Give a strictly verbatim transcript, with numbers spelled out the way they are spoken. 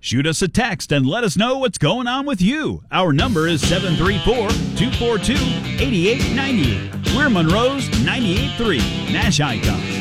Shoot us a text and let us know what's going on with you. Our number is seven three four, two four two, eight eight nine eight. We're Monroe's ninety-eight point three Nash Icon.